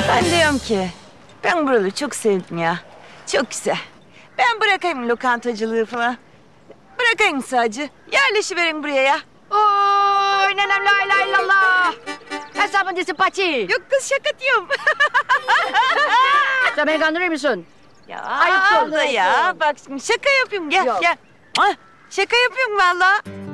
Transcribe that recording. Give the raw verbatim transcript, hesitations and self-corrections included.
Ben diyorum ki ben buraları çok sevdim ya. Çok güzel. Ben bırakayım lokantacılığı falan. Bırakayım sadece. Yerleşiverin buraya ya. Oy nenem la ilahe illallah. Hesabın dizi paçi. Yok kız şaka diyorum. Sen beni kandırıyor musun? Ya Ayıp oldu abla ya. Bak şimdi şaka yapıyorum gel Yok. gel. Ah, şaka yapıyorum vallahi.